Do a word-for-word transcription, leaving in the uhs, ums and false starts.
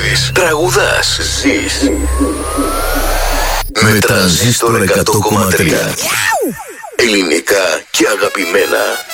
Τραγουδεύεις, τραγουδάς, ζεις. Με Τρανζίστορ εκατό κόμμα τρία. Ελληνικά και αγαπημένα.